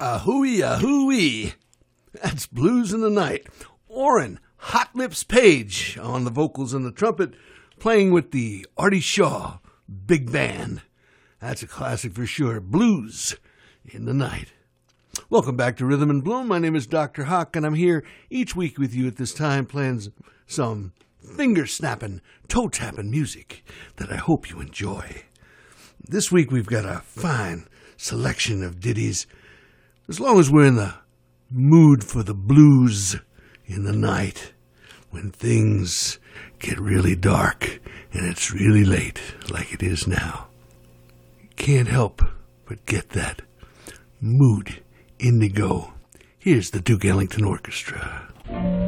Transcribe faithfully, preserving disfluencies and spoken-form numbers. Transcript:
A-hooey, a-hooey. That's Blues in the Night. Orrin Hot Lips Page on the vocals and the trumpet, playing with the Artie Shaw Big Band. That's a classic for sure. Blues in the Night. Welcome back to Rhythm and Bloom. My name is Doctor Hawk, and I'm here each week with you at this time playing some finger-snapping, toe-tapping music that I hope you enjoy. This week we've got a fine selection of ditties, as long as we're in the mood for the blues in the night, when things get really dark and it's really late, like it is now. You can't help but get that mood indigo. Here's the Duke Ellington Orchestra.